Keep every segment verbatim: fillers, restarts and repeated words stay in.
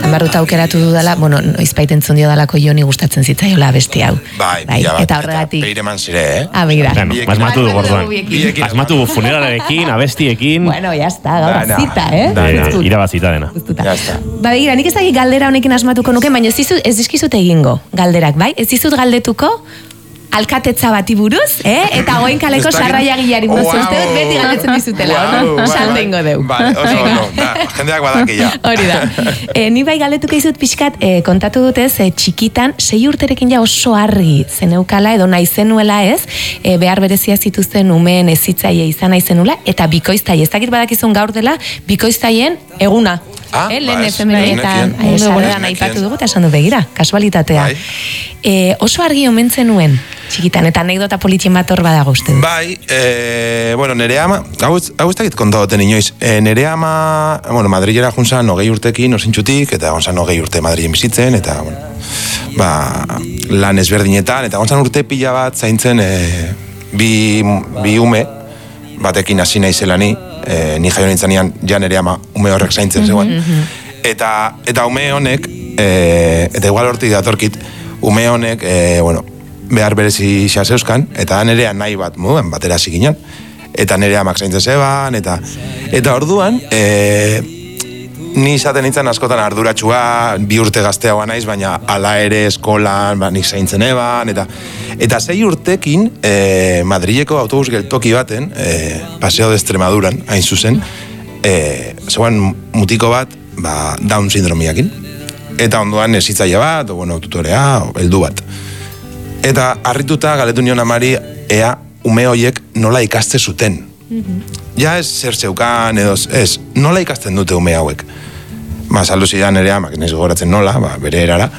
Amarruta aukeratu dudala, bueno, noizbait entzun dio dalako Joni gustatzen zitzaiola besti hau. Bai, bai, eta horregatik. Beire man zire, eh? Ah, begira. Asmatu du gordoan. Asmatu funeralarekin, abestiekin. Bueno, ya está, gaur zita, eh? Irabazita dena. Ya está. Ba, begira, nik ez dakit galdera honekin asmatuko nuke, baina ez dizkizut egingo galderak, bai? Ez dizut galdetuko alkatetza bati buruz, eh? Eta goen kaleko sarraiagileari buruz. Uste dut beti galdetzen dizutela, no? Salde ingo deu. Vale, oso, no, jendeak badakia. Hori da. E, ni bai galdetuko izut pixkat, e, kontatu dutez, e, txikitan, sei urterekin ja oso argi zeneukala, edo nahi zenuela ez, e, behar berezia zituzten umeen ezitzaile izan nahi zenula, eta bikoiztai, ez dakit badakizun gaur dela, bikoiztaien eguna. Ah, eh, lehen ba, efemerietan sarreran aipatu dugu, eta esan du begira, kasualitatea. Bai. E, oso argi omentzen nuen, txikitan, eta anekdota politxin bat hor badago uste dut. Bai, e, bueno, nere ama, hau ez dakit kontagoten inoiz, e, nere ama, bueno, Madrilera junzan hogei urtekin, osintxutik, eta gonzan hogei urte Madrilen bizitzen, eta, bueno, ba, lan ezberdinetan, eta gonzan urte pila bat zaintzen e, bi, bi ume, batekin hasi nahi zelani, e, ni jaio nintzanean ja nere ama ume horrek zaintzen zegoen, eta, eta ume honek, e, eta igual hortik datorkit, ume honek, e, bueno, behar berezi xaseuskan, eta nerean nahi bat moduen batera ziginan, eta nerea amak zaintzen zeban, eta eta orduan, e, ni izaten nintzen askotan arduratxua, bi urte gazteagoa naiz, baina ala ere eskolan, ba, nik zaintzen eban, eta eta sei urtekin, e, Madrileko autobus geltoki baten, e, Paseo de Extremaduran, hain zuzen, e, zegoen mutiko bat, ba, Down sindromiakin, eta ondoan ezitzaile bat, o, bueno, tutorea, o, heldu bat. Eta harrituta galetu nion amari ea ume hoiek nola ikaste zuten. Ja ez zer zeukan edo ez, nola ikasten dute ume hauek. Ba, saldu zidan ere amak, nahiz gogoratzen nola, ba, bere erara.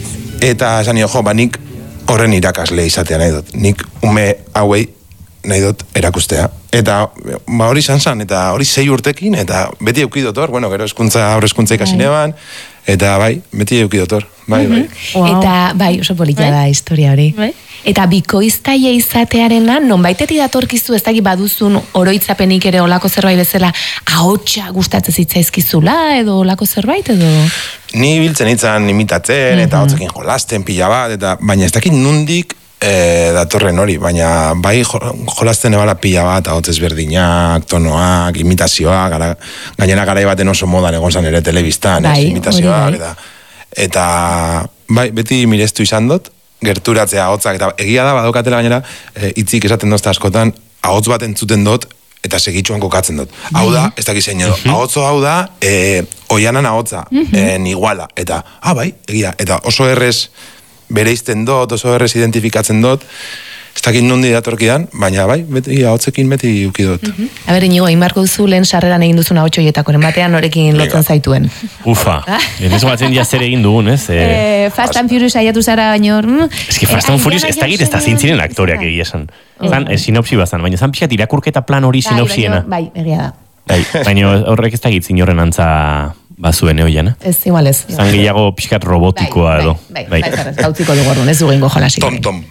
Eta esan nio, jo, ba, nik horren irakasle izatea nahi dut. Nik ume hauei nahi dut erakustea. Eta ba, hori izan zan, eta hori sei urtekin, eta beti eukidotor, bueno, gero eskuntza, aurre eskuntza ikasineban, eta bai, beti eukidotor. Bai, bai. Wow. Eta bai, oso polita da historia hori. Bai? Eta bikoiztaile izatearena, nonbaiteti datorkizu ez dakit baduzun oroitzapenik ere olako zerbait bezala, ahotsa gustatzen zitzaizkizula edo olako zerbait edo? Ni biltzen itzan imitatzen, mm-hmm. eta hotzekin jolasten pila bat, eta baina ez dakit nundik e, datorren hori, baina bai jolasten ebala pila bat, ahots ezberdinak, tonoak, imitazioak, gara, gainera garai baten oso modan egon zan ere telebistan, bai, ez, imitazioak, eta, eta bai, beti mirestu izan dut, gerturatzea ahotzak, eta egia da badaukatela gainera, e, itzik esaten dozta askotan, ahots bat entzuten dut, eta segitxuan kokatzen dut. Hau da, ez dakiz zein edo, ahotzo hau da, e, oianan ahotza, en iguala, eta, ah bai, egia, eta oso errez bereizten dut, oso errez identifikatzen dut, ez dakit nondi datorkidan, baina bai, beti ahotzekin beti ukidot. Uh -huh. A ber, Inigo, inbarko duzu lehen sarreran egin duzun ahotxoietakoren batean norekin lotzen zaituen. Ufa, ez batzen ja zer egin dugun, ez? Eh, Fast and Furious aiatu zara, baino... Ez que Fast and Furious ez dakit ez da zintziren aktoreak egia esan. Zan, sinopsi bazan, baina zan pixat irakurketa plan hori sinopsiena. Bai, egia da. Baina horrek ez dakit zinorren antza bazuen eoian, ez, igual ez. Zan gehiago pixkat robotikoa edo. Bai, bai, bai, gautziko dugu orduan, ez du gengo jolasik. Tom-tom.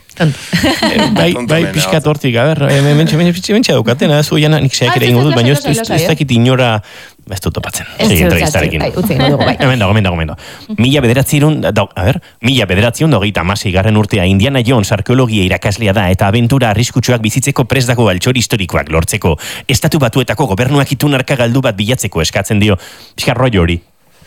Bai, bai, pixkat hortik, a ber, mentxe, mentxe, mentxe daukaten, ez uiana, nik zeak ere ingo dut, baina ez dakit inora, ez dut topatzen. Segi entrevistarekin. Hemen dago, hemen dago, hemen dago. Mila bederatzirun, a ber, mila bederatzirun dogeita amasei garren urtea, Indiana Jones arkeologia irakaslea da, eta abentura arriskutsuak bizitzeko prest dago altxor historikoak lortzeko. Estatu Batuetako gobernuak itun arka galdu bat bilatzeko eskatzen dio. Pixka rollo hori.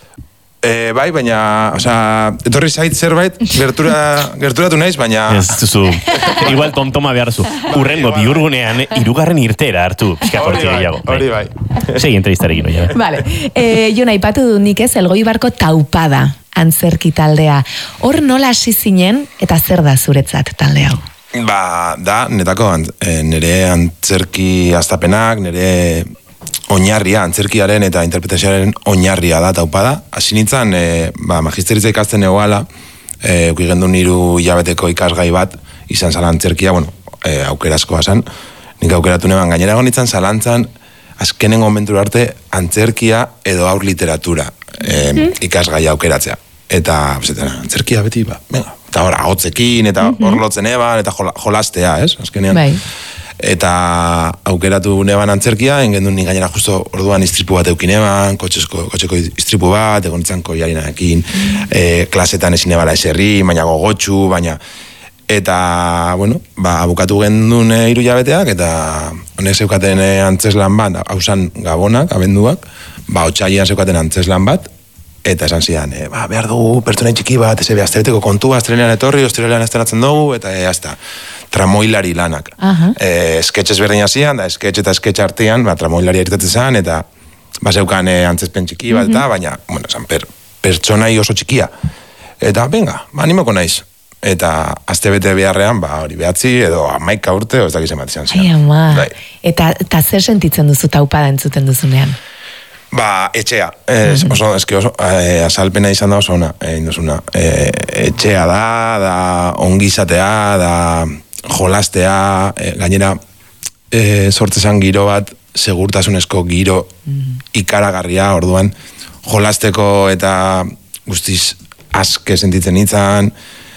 E, bai, baina, osea, etorri zait zerbait, gertura, gerturatu naiz, baina... Ez duzu, igual tontoma behar zu. Urrengo bihurgunean, irugarren irtera hartu, pixka hortik gehiago. Hori bai. Segi entrevistarekin oia. Vale, e, jo nahi patu du nik ez, Elgoibarko taupada antzerki taldea. Hor nola hasi zinen, eta zer da zuretzat talde hau? Ba, da, netako, nire antzerki astapenak, nire... oinarria, antzerkiaren eta interpretazioaren oinarria da taupada. Hasi nintzen, e, ba, magisteritza ikasten egoala, e, ukigendu niru hilabeteko ikasgai bat, izan zala antzerkia, bueno, e, aukerazkoa zan, nik aukeratu neban gainera egon nintzen zalantzan, azkenengo momentu arte, antzerkia edo aur literatura e, mm-hmm. ikasgai aukeratzea. Eta, bezetan, antzerkia beti, ba, venga, eta hor, ahotzekin, eta hor mm-hmm. lotzen eban, eta jolastea, ez, azkenean. Bai. eta aukeratu neban antzerkia, engendun ni gainera justo orduan istripu bat eukin eban, kotxeko, kotxeko istripu bat, egon itzan koiarinarekin, e, klasetan ezin ebala eserri, baina gogotxu, baina... Eta, bueno, ba, bukatu gendun e, iru jabeteak, eta honek zeukaten e, antzeslan bat, hausan gabonak, abenduak, ba, otxaian zeukaten antzeslan bat, eta esan zidan, e, ba, behar dugu pertsonai txiki bat, eze be, aztereteko kontua, astrelean etorri, astrelean estrenatzen dugu, eta e, hasta, tramoilari lanak. Uh-huh. E, sketches berdina zian, da, sketch eta sketch artean, ba, tramoilari eritatzen zan, eta ba, zeukan e, antzespen txiki bat, uh-huh. eta, baina, bueno, esan, per, pertsonai oso txikia. Eta, venga, ba, animoko naiz. Eta azte bete beharrean, ba, hori behatzi, edo amaika urte, ez dakizen bat izan zian. Ai, ama. Bai. Eta, eta zer sentitzen duzu taupada entzuten duzunean? Ba, etxea. Ez, oso, eski oso, e, azalpena izan da oso ona, egin duzuna. E, etxea da, da ongizatea, da jolastea, e, gainera e, sortzezan giro bat, segurtasunezko giro ikaragarria, orduan, jolasteko eta guztiz aske sentitzen nintzen,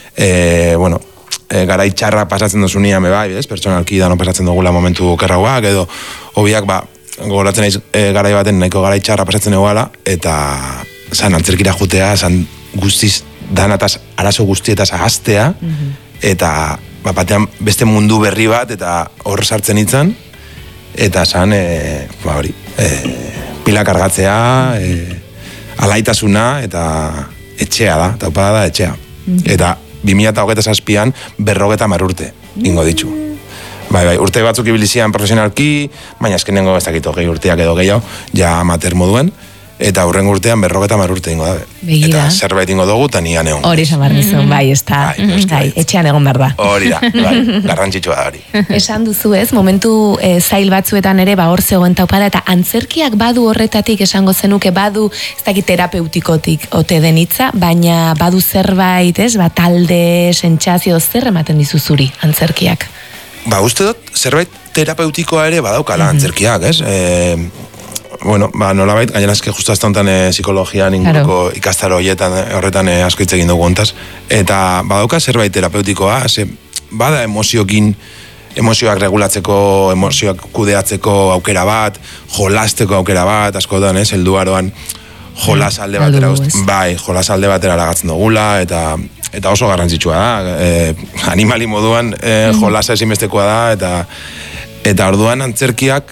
e, bueno, e, garai txarra pasatzen dozunia me bai, ez? Pertsonalki da no pasatzen dugula momentu kerrauak, edo hobiak, ba, gogoratzen naiz e, garai baten nahiko garai txarra pasatzen egoala, eta zan antzerkira jutea, zan guztiz danataz, arazo guztietaz ahaztea, mm-hmm. eta ba, batean beste mundu berri bat, eta hor sartzen itzan, eta zan, e, ba hori, e, pila kargatzea, e, alaitasuna, eta etxea da, taupada da etxea. Mm-hmm. Eta bi mila hogeita zazpian berrogeta marurte, ingo ditzu. Bai, bai, urte batzuk ibilizian profesionalki, baina eskenengo ez dakit hogei urteak edo gehiago, ja amater moduen, eta hurrengo urtean berrogeta mar urte ingo dabe. Begira. Eta zerbait ingo dugu, eta nian egon. Hori esan barrizun, bai, ez da, bai, etxean egon behar da. Hori da, bai, garrantzitsua da hori. Esan duzu ez, momentu e, zail batzuetan ere, ba hor zegoen taupada, eta antzerkiak badu horretatik esango zenuke, badu, ez dakit terapeutikotik ote denitza, baina badu zerbait, ez, ba talde, sentsazio, zer ematen dizu zuri antzerkiak? Ba, uste dut, zerbait terapeutikoa ere badaukala mm-hmm. antzerkiak, ez? E, bueno, ba, nolabait, gainera eske justu azta honetan e, psikologian inguruko claro. ikastaro horietan, horretan e, asko hitz egin dugu hontaz. Eta badauka zerbait terapeutikoa, ze, bada emoziokin, emozioak regulatzeko, emozioak kudeatzeko aukera bat, jolasteko aukera bat, askotan, ez? Helduaroan jolas alde batera, bai, jolas alde batera lagatzen dugula, eta eta oso garrantzitsua da, e, animali moduan e, jolasa ezinbestekoa da, eta eta orduan antzerkiak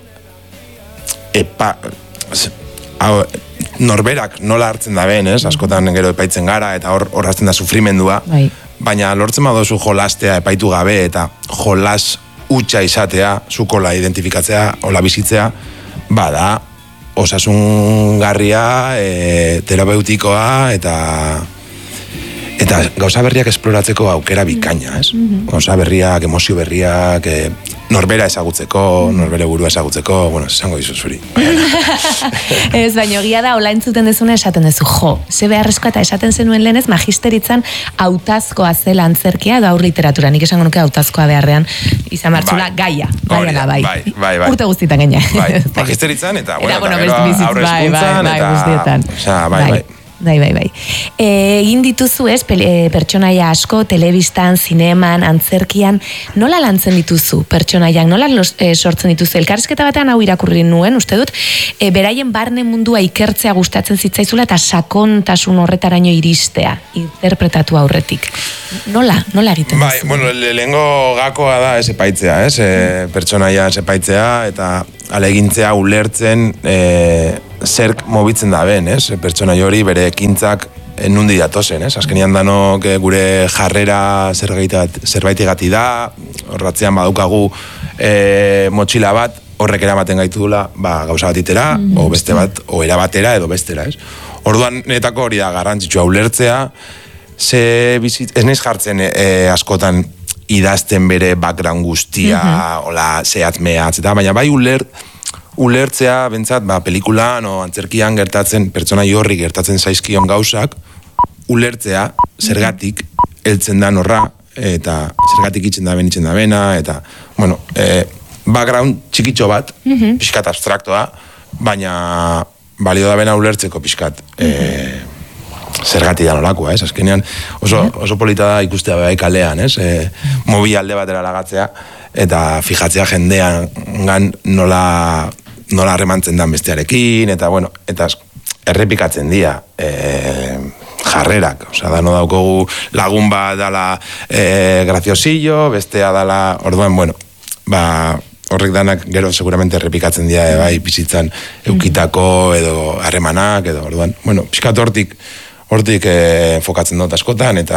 epa, hau, norberak nola hartzen da ben, ez? Askotan gero epaitzen gara, eta hor horrazten da sufrimendua, bai. Baina lortzen badozu jolastea epaitu gabe, eta jolas hutsa izatea, zukola identifikatzea, hola bizitzea, bada, osasungarria, e, terapeutikoa, eta eta gauza berriak esploratzeko aukera bikaina, ez? Mm-hmm. Gauza berriak, emozio berriak, e, norbera ezagutzeko, norbere burua ezagutzeko, bueno, esango dizu zuri. Ez, baina egia da, hola entzuten dezuna esaten dezu, jo, ze beharrezkoa eta esaten zenuen lehenez, magisteritzan hautazkoa zela antzerkia, da aur literatura, nik esango nuke hautazkoa beharrean, izan martxula, bai. gaia, gaia da, bai. Bai, bai, bai. Urte guztietan gaina. Bai, magisteritzan, eta, bueno, eta, bueno, eta gero aurrezkuntzan, bai, bai, eta, oza, bai, bai. Bai, bai, bai. Egin dituzu ez, e, pertsonaia asko, telebistan, zineman, antzerkian, nola lantzen dituzu pertsonaiak, nola los, e, sortzen dituzu? Elkarrizketa batean hau irakurri nuen, uste dut, e, beraien barne mundua ikertzea gustatzen zitzaizula eta sakontasun horretaraino iristea, interpretatu aurretik. Nola, nola egiten bai, duzu? Bueno, lehengo gakoa da ez epaitzea, ez? E, pertsonaia ez epaitzea, eta alegintzea ulertzen e, zerk mobitzen da ben, ez? Pertsonai hori bere ekintzak nundi datozen, ez? Azkenian danok gure jarrera zerbaiti da, horratzean badukagu e, motxila bat, horrek eramaten gaitudula, ba, gauza bat itera, mm-hmm. o beste bat, o erabatera edo bestera, ez? Orduan netako hori da garrantzitsua ulertzea, ze bizit, ez naiz jartzen e, askotan idazten bere background guztia, mm-hmm. ola, zehatz mehatz, eta baina bai ulert, ulertzea, bentsat, ba, pelikulan o antzerkian gertatzen, pertsona horri gertatzen zaizkion gauzak, ulertzea, zergatik, heltzen da norra, eta zergatik itzen da ben, itzen da bena, eta, bueno, e, background txikitxo bat, mm-hmm. pixkat abstraktoa, baina balio da bena ulertzeko pixkat, e, zergati da nolakoa, ez? Azkenean oso, oso polita da ikustea bai kalean, ez? E, mobi alde batera lagatzea, eta fijatzea jendean gan nola, nola harremantzen dan bestearekin, eta bueno, eta errepikatzen dira e, jarrerak, osea, da no daukogu lagun bat dala e, graziosillo, bestea dala, orduan, bueno, ba, horrek danak gero seguramente errepikatzen dira e, bai bizitzan eukitako edo harremanak edo orduan, bueno, pixkat hortik hortik e, fokatzen dut askotan eta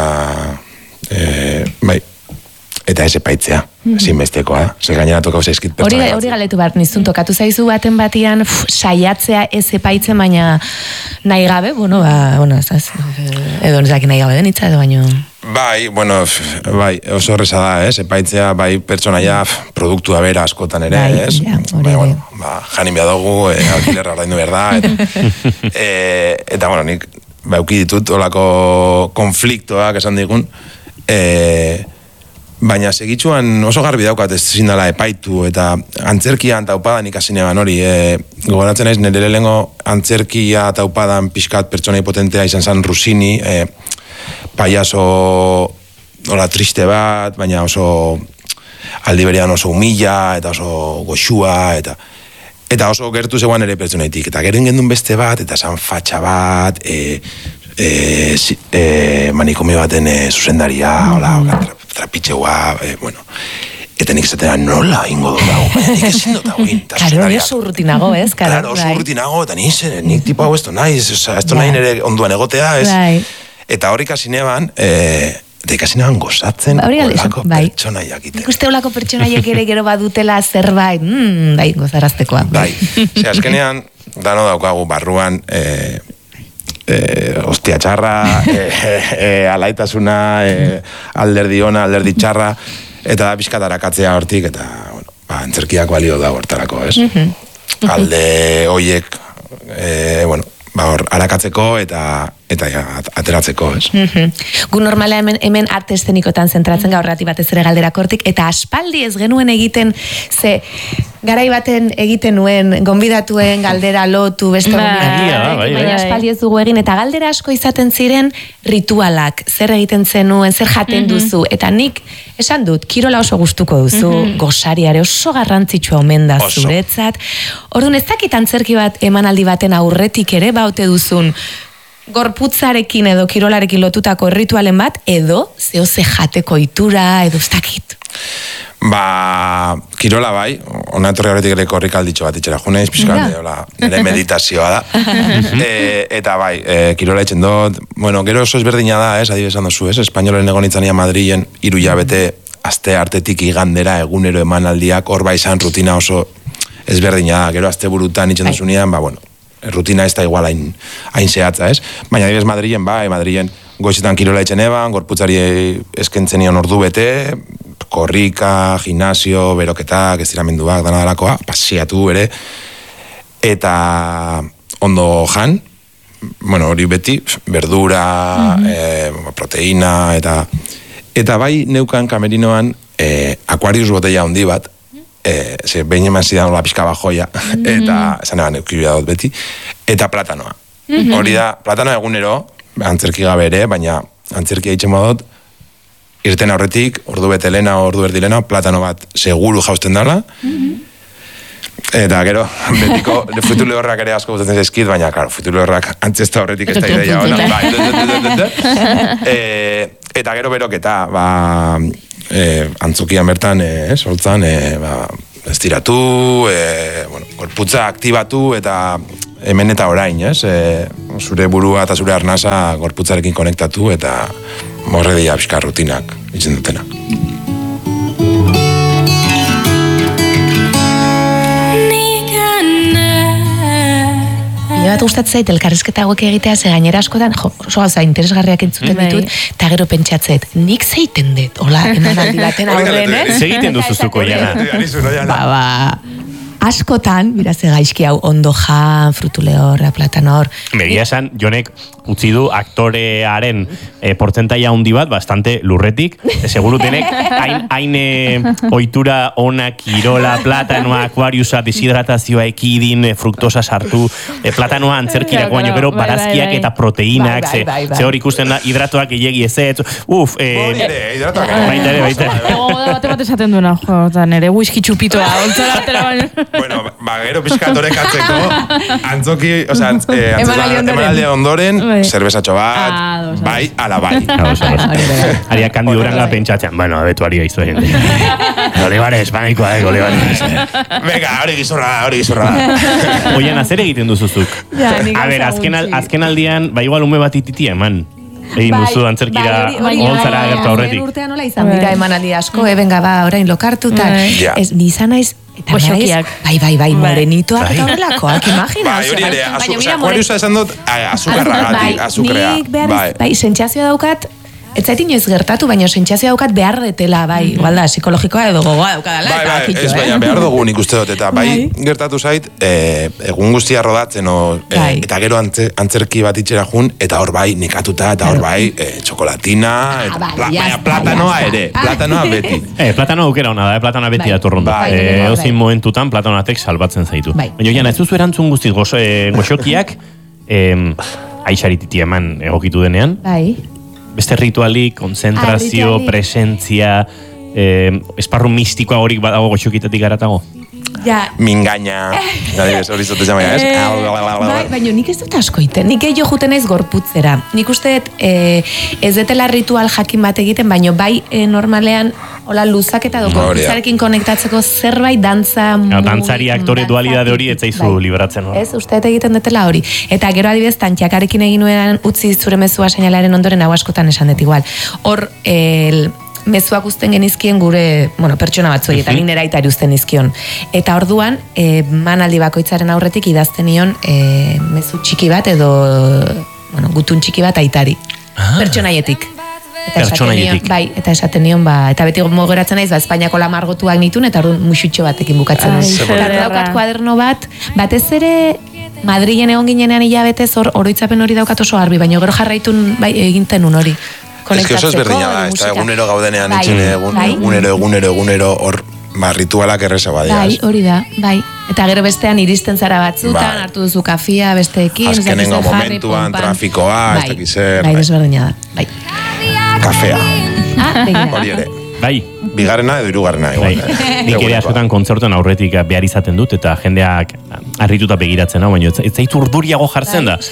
e, bai, eta ez epaitzea, mm-hmm. ezinbestekoa, zer gainera tokau zaizkit pertsona. Hori, hori galetu behar, nizun tokatu zaizu baten batian pff, saiatzea ez epaitzen, baina nahi gabe, bueno, ba, bueno, ez, edo nezaki nahi gabe denitza edo baino... Bai, bueno, bai, oso horreza da, ez, epaitzea, bai, pertsonaia produktua bera askotan ere, bai, ez? Ja, bai, bueno, ba, janin behar dugu, e, alkilerra ordaindu behar da, eta, e, eta, bueno, nik, ba, euki ditut, olako konfliktoak esan digun, e, baina segitzuan oso garbi daukat ez zindala epaitu eta antzerkia taupadan ikasinean hori e, gogoratzen naiz nire lehengo antzerkia taupadan pixkat pertsona hipotentea izan zen Rossini e, payaso hola triste bat, baina oso aldi berean oso humila eta oso goxua eta eta oso gertu zegoan ere pertsonaitik eta geren gendun beste bat eta san fatxa bat e, e, e, manikomio baten e, zuzendaria hola, hola trapitxeua, eh, bueno, eta nik zatera nola ingo dut dago, baina nik ezin dut dago egin. Karo, hori oso urrutinago, ez? Claro, oso urrutinago, eta nik, nik tipo hau esto nahi, esto nahi nire onduan egotea, ez? Eta hori kasineban, eh, eta ikasineban gozatzen olako pertsonaiak ite. Nik uste olako pertsonaiak ere gero badutela zerbait, mm, bai, gozaraztekoa. Bai, ze azkenean, dano daukagu barruan, eh, Eh, ostia txarra, eh, eh, alaitasuna, eh, alderdi ona, alderdi txarra, eta da pixkat arakatzea hortik, eta, bueno, ba, antzerkiak balio da hortarako, ez? Mm-hmm. Alde hoiek, eh, bueno, ba, hor, arakatzeko eta eta ja, ateratzeko, ez? Mm-hmm. Gu normala hemen, hemen arte eszenikotan zentratzen gaur rati batez ere galderakortik, eta aspaldi ez genuen egiten, ze garai baten egiten nuen, gonbidatuen galdera lotu, beste gonbidatuen, bai, baina aspaldi ez dugu egin, eta galdera asko izaten ziren ritualak, zer egiten zenuen, zer jaten duzu, eta nik esan dut, kirola oso gustuko duzu, mm-hmm. gosariare oso garrantzitsua omen da zuretzat, orduan ez dakit antzerki bat emanaldi baten aurretik ere baute duzun, gorputzarekin edo kirolarekin lotutako ritualen bat, edo zeo ze jateko itura, edo ez dakit. Ba, kirola bai, ona etorri horretik ere korrik alditxo bat itxera juneiz, pixkan, nire meditazioa da. e, eta bai, e, kirola etxen dut, bueno, gero oso ezberdina da, ez, adibes handozu, ez, espainolen egonitzania Madrilen, iru jabete, aste artetik igandera, egunero emanaldiak, hor bai izan rutina oso ezberdina da, gero aste burutan itxen duzunean, ba, bueno, rutina ez da igual hain, hain zehatza, ez? Baina adibes Madrilen, bai, Madrilen goizetan kirola etxen eban, gorputzari eskentzen nion ordu bete, korrika, gimnasio, beroketak, estiramenduak, dana dalakoa, pasiatu ere, eta ondo jan, bueno, hori beti, verdura, mm-hmm. e, proteína, eta eta bai neukan kamerinoan e, Aquarius botella handi bat, e, ze behin eman zidan hola pixka bajoia, mm-hmm. eta esan eban eukibia dut beti, eta platanoa. Mm-hmm. Hori da, platanoa egunero, antzerki gabe ere, baina antzerki eitzen modot, irten aurretik, ordu bete lena, ordu erdi lena, platano bat seguru jausten dala, mm-hmm. eta gero, betiko, frutu lehorrak ere asko gustatzen zaizkit, baina, claro, frutu lehorrak antzesta horretik ez da ideia ona, eta gero beroketa, ba, e, antzokian bertan, e, soltzan, e, ba, estiratu, e, bueno, gorputza aktibatu, eta hemen eta orain, ez? E, zure burua eta zure arnasa gorputzarekin konektatu, eta morre dira pixka rutinak itzen dutena. Ia bat gustatzen zait, elkarrizketa hauek egitea, ze gainera askotan, jo, oso gauza interesgarriak entzuten ditut, eta gero pentsatzet, nik zeiten dut, hola, emanaldi baten aurren, ez? Segiten duzuzuko, jana. Ba, ba, askotan, biraze gaizki hau, ondo jan, frutulehorra, platanor. Media esan, Jonek utzi du aktorearen eh, portzentaia handi bat, bastante lurretik, e, seguru denek, hain, hain eh, oitura ona, kirola, platanoa, akuariusa, deshidratazioa, ekidin, eh, fruktosa sartu, eh, platanoa antzerkirako, baino gero barazkiak eta proteinak, ze, ze hor ikusten da, hidratoak egegi ez, uf, eh, baita ere, baita ere. Ego da bate bat esaten duena, jo, eta nere whisky txupitoa, ontzara atera baina. Bueno, ba, gero pixkatorek atzeko, antzoki, oza, eh, emanaldia ondoren, zerbezatxo bat, bai, ala bai. Aria Kandi Uranga pentsatzean, bueno, betu ari gaizu egin. Olivares, panikoa, eh, Olivares. Venga, hori gizurra da, hori gizurra da. Oian, azer egiten duzuzuk? A ber, azken aldian, ba igual ume bat ititia, eman. Egin duzu antzerkira onzara agertu aurretik. Urtean nola izan dira emanaldi asko, ebenga ba, orain lokartu, eta nizan naiz, eta naiz, bai, bai, bai, morenitoak eta horrelakoak, imagina. Bai, hori ere, akuariusa esan dut, azukarragatik, azukrea. Bai, sentsazioa daukat, ez zait inoiz gertatu, baina sentsazioa daukat behar detela, bai, igual da, psikologikoa edo gogoa daukadala. Bai, bai, ez baina behar dugu nik uste dut, eta bai, gertatu zait, egun guztia rodatzen, eta gero antzerki bat itxera jun, eta hor bai, nikatuta, eta hor bai, txokolatina, baina platanoa ere, platanoa beti. Eh, platanoa aukera hona da, platanoa beti da turrondo. Eozin momentutan platanoatek salbatzen zaitu. Baina jana, ez duzu erantzun guztiz goxokiak, aixarititi eman egokitu denean. Bai. Beste rituali, konzentrazio, presentzia, eh, esparru mistikoa horik badago goxokitatik garatago? Ja. Mingaina. Hori zote zama, ez? Baina nik ez dut asko iten. Nik egio juten naiz gorputzera. Nik uste ez detela ritual jakin bat egiten, baina bai normalean hola luzak eta doko gorputzarekin konektatzeko zerbait dantza... Dantzari aktore dualidade hori ez zaizu liberatzen. Ez, uste egiten detela hori. Eta gero adibidez, tantxakarekin egin nuen utzi zure mezua seinalaren ondoren hau askotan esan dut igual. Hor, el... mezuak uzten genizkien gure, bueno, pertsona batzuei, eta nire aitari uzten izkion. Eta orduan, e, manaldi bakoitzaren aurretik idazten nion e, mezu txiki bat edo, bueno, gutun txiki bat aitari. Ah. Pertsonaietik. Pertsonaietik. Bai, eta esaten nion, ba, eta beti mogeratzen naiz, ba, Espainiako lamargotuak nitun, eta orduan musutxo batekin bukatzen. Eta daukat kuaderno bat, batez ere, Madrilen egon ginenean hilabetez, hor oroitzapen hori daukat oso garbi, baina gero jarraitun bai, eginten un hori. Ez que oso ez berdina da, ez da egunero gaudenean bai, itxene, egun, bai. egunero, egunero, egunero, hor, ba, ritualak erreza badia. Bai, hori da, bai. Eta gero bestean iristen zara batzutan, bai. Hartu duzu kafia, besteekin. Azkenengo momentuan, jarri, trafikoa, bai. Ez dakiz zer. Bai, ez berdina da, bai. Kafea. Ah, hori ere. Bai. Bigarrena edo hirugarrena igual. Bai. Nik ere askotan kontzertuen aurretik behar izaten dut, eta jendeak harrituta begiratzen, hau, baina ez zaitu urduriago jartzen da.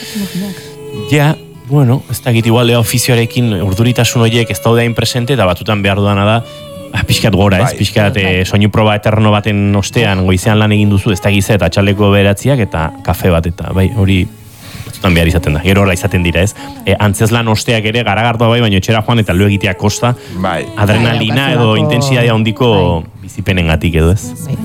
Ja, bueno, ez da git igual ofizioarekin urduritasun horiek ez daude hain presente, eta batutan behar dudana da, ah, pixkat gora, ez? Pixkat eh, soinu proba eterno baten ostean, goizean lan egin duzu, ez da gize, eta txaleko beratziak, eta kafe bat, eta bai, hori batutan behar izaten da. Gero horra izaten dira, ez? E, antzez lan osteak ere, garagardoa bai, baina etxera joan, eta lo egitea kosta, bai. Adrenalina edo intensidadea hondiko bai. Bizipenengatik edo, ez? Bai.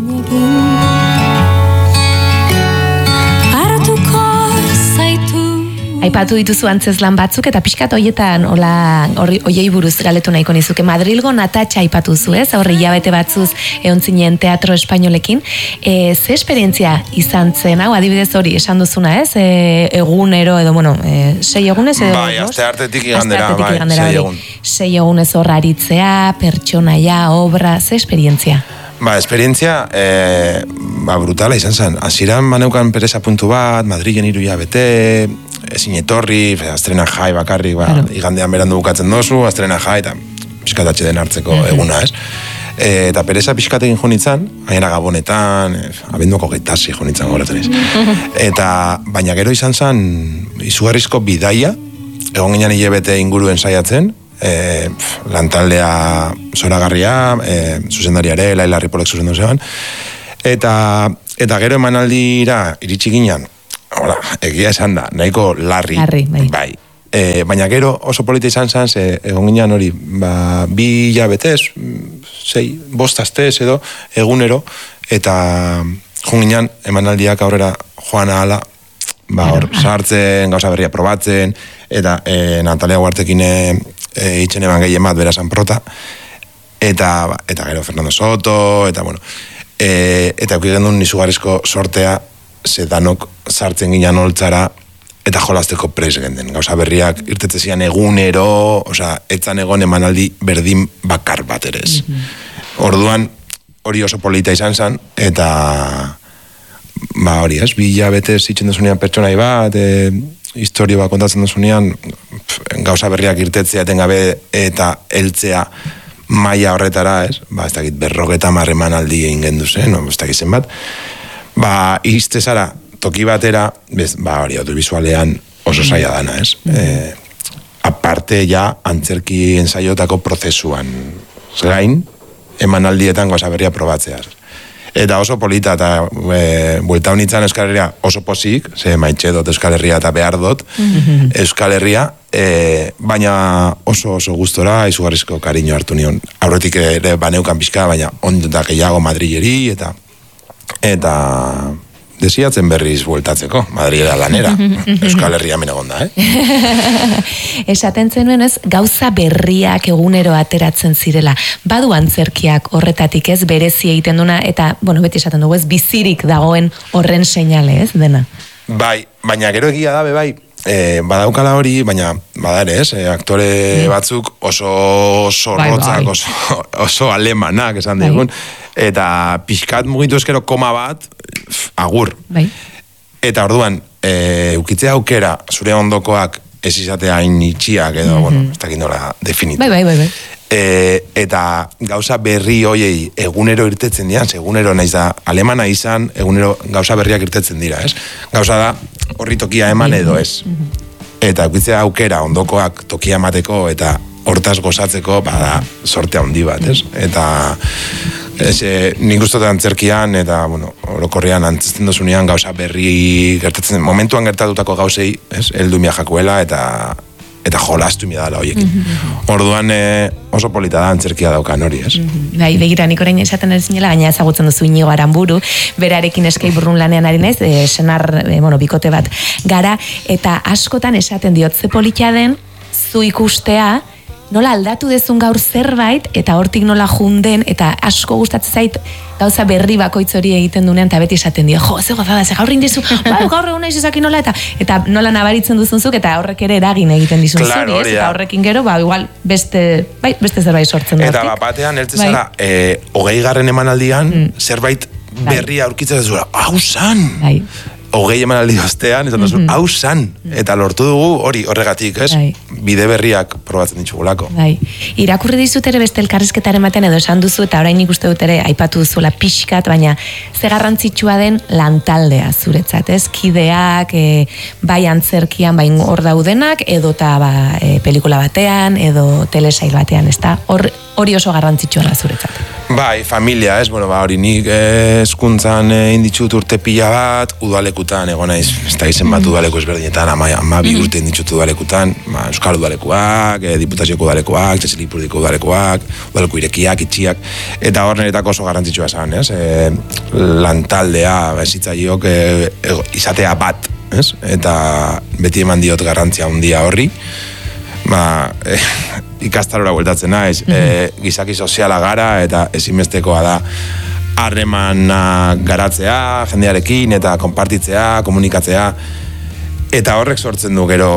Aipatu dituzu antzezlan batzuk, eta pixkat hoietan hoiei buruz galetu nahiko nizuke. Madrilgo Natatxa aipatu zu, ez? Horri hilabete batzuz egon zinen teatro espainolekin. E, ze esperientzia izan zen, hau, adibidez hori, esan duzuna, ez? E, egunero, edo, bueno, e, sei egunez, edo... Bai, aste hartetik igandera, bai, sei egun. Sei egunez horra aritzea, pertsonaia, obra, ze esperientzia? Ba, esperientzia, e, ba, brutala izan zen. Aziran baneukan pereza puntu bat, Madrilen hiru hilabete, ezin etorri, astrena jai bakarrik, ba, claro. Igandean berandu bukatzen dozu, astrena jai, eta pixkatatxe den hartzeko mm-hmm. eguna, ez? E, eta pereza pixkatekin jonitzan, gainera Gabonetan, e, abenduako gaitasi jonitzan goratzen ez. Eta, baina gero izan zen, izugarrizko bidaia, egon ginen hilabete inguruen saiatzen, e, lantaldea zoragarria, e, zuzendariare, Laila Ripolek zuzendu zeban, eta, eta gero emanaldira iritsi ginen, hola, egia esan da, nahiko larri, larri bai. bai. E, baina gero oso polita izan zen, ze egon ginen hori, ba, bi hilabetez, sei, bost astez edo, egunero, eta joan ginen emanaldiak aurrera joan ahala, ba, hor, sartzen, gauza berria probatzen, eta e, Natalia Guartekin e, itxen eban gehien bat, berazan prota, eta, eta gero Fernando Soto, eta bueno, e, eta eukigen duen izugarrizko sortea, ze danok sartzen ginen holtzara, eta jolazteko pres genden. Gauza berriak irtetzezian egunero, oza, etzan egon emanaldi berdin bakar bat ere ez. Mm-hmm. Orduan, hori oso polita izan zen, eta ba hori ez, bi hilabete zitzen duzunean pertsonai bat, e, historio bat kontatzen duzunean, gauza berriak irtetzea etengabe eta heltzea maila horretara, ez? Ba, ez dakit, berrogeta marreman aldi egin genduzen, no, ez dakit zen bat. Ba, izte zara, toki batera, bez, ba, hori, audiovisualean oso zaila dana, ez? E, aparte, ja, antzerki ensaiotako prozesuan gain, emanaldietan gauza berria probatzea. Eta oso polita, eta e, buelta honitzen Euskal Herria oso posik, ze maitxe dut Euskal Herria eta behar dut Euskal Herria, e, baina oso oso gustora, izugarrizko kariño hartu nion. Aurretik ere baneukan pixka, baina ondotak gehiago Madrileri, eta eta desiatzen berriz bueltatzeko, Madrilera lanera. Euskal Herria menegonda, eh? Esaten zenuen ez, gauza berriak egunero ateratzen zirela. Badu antzerkiak horretatik ez, berezi egiten duna, eta, bueno, beti esaten dugu ez, bizirik dagoen horren seinale ez, dena? Bai, baina gero egia dabe, bai, e, badaukala hori, baina bada ere ez, e, aktore batzuk oso zorrotzak, bai, bai. oso, oso alemanak esan digun, bai. Eta pixkat mugitu eskero koma bat, agur. Bai. Eta orduan, e, ukitzea aukera, zure ondokoak ez izatea hain itxiak edo, mm-hmm. bueno, ez dakit nola definitu. Bai, bai, bai, bai. E, eta gauza berri hoiei egunero irtetzen dira, egunero naiz da alemana izan, egunero gauza berriak irtetzen dira, ez? Gauza da, horri tokia eman edo ez. Eta ukitzea aukera ondokoak tokia emateko eta hortaz gozatzeko, bada, sortea handi bat, ez? Eta ez, e, nik uste antzerkian eta, bueno, orokorrean antzisten dozunean gauza berri gertatzen, momentuan gertatutako gauzei, ez? Heldu mia jakuela eta eta jolastu mia dala hoiekin. Mm-hmm. Orduan e, oso polita da antzerkia daukan hori, ez? Mm-hmm. Bai, begira, nik orain esaten ez zinela, gaina ezagutzen duzu Inigo Aranburu, berarekin Eskei Burrun lanean ari naiz, e, senar, e, bueno, bikote bat gara, eta askotan esaten diot, ze polita den, zu ikustea, nola aldatu dezun gaur zerbait, eta hortik nola junden, eta asko gustatzen zait gauza berri bakoitz hori egiten dunean, eta beti esaten dio, jo, ze gozada, ze gaur indizu, bai, gaur egun naiz ezakin nola, eta, eta nola nabaritzen duzunzuk, eta horrek ere eragin egiten dizun claro, zuri, ez? Eta horrekin gero, ba, igual, beste, bai, beste zerbait sortzen da. Eta bapatean, eltze zara, bai. e, hogei garren emanaldian, mm. zerbait berria aurkitzen zura, hau zan! Bai. Hogei emanaldi ostean, esan duzun, hau mm-hmm. zan, eta lortu dugu hori horregatik, ez? Bai. Bide berriak probatzen ditugulako. Bai. Irakurri dizut ere beste elkarrizketaren baten edo esan duzu, eta orain ikuste dut ere aipatu duzuela pixkat, baina ze garrantzitsua den lantaldea zuretzat, ez? Kideak, e, bai antzerkian, bai hor daudenak, edo eta ba, e, pelikula batean, edo telesail batean, ez da? Hor, hori oso garrantzitsua da zuretzat. Bai, familia, ez? Bueno, ba, hori nik hezkuntzan eh, inditxut urte pila bat, udalekutan, egon naiz, ez da izen bat udaleku ezberdinetan, ama, ama bi urte inditxut udalekutan, ba, Euskal udalekuak, eh, Diputazioko udalekuak, Txesilipurdiko udalekuak, udaleku irekiak, itxiak, eta hor niretako oso garrantzitsua esan, ez? E, lantaldea, ezitzaiok, e, e, izatea bat, ez? Eta beti eman diot garrantzia handia horri, ba, e, ikastarora bueltatzen naiz, mm-hmm. e, gizaki soziala gara eta ezinbestekoa da harremana garatzea, jendearekin eta konpartitzea, komunikatzea, eta horrek sortzen du gero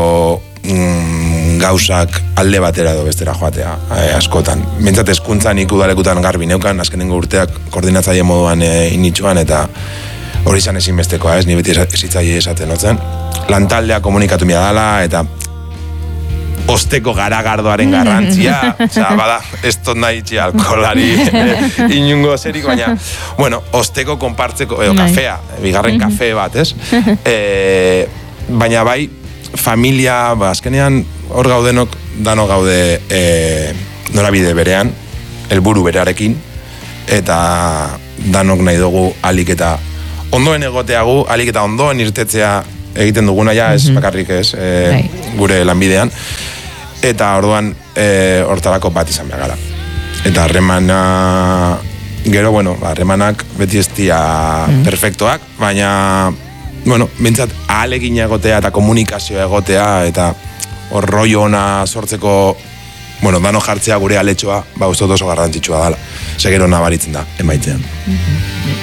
mm, gauzak alde batera edo bestera joatea, e, askotan. Bentsat hezkuntzan ikudalekutan garbi neukan, azkenengo urteak koordinatzaile moduan e, initxuan, eta hori izan ezinbestekoa, ez, ni beti ezitzaile esaten notzen. Lantaldea komunikatu mia dala, eta osteko garagardoaren garrantzia, oza, bada, ez tot nahi itxi alkolari inungo zerik, baina, bueno, osteko konpartzeko, edo kafea, bigarren kafe bat, ez? E, baina bai, familia, ba, azkenean, hor gaudenok, dano gaude e, norabide berean, helburu berearekin, eta danok nahi dugu alik eta ondoen egoteagu, alik eta ondoen irtetzea egiten duguna ja, ez bakarrik ez, e, gure lanbidean, eta orduan e, hortarako bat izan behar gara. Eta harremana, gero, bueno, harremanak beti ez dira mm. perfektoak, baina, bueno, bintzat ahalegin egotea eta komunikazio egotea, eta hor rollo ona sortzeko bueno, dano jartzea gure aletxoa, ba, uste oso garrantzitsua dala. Segero nabaritzen da, emaitzean.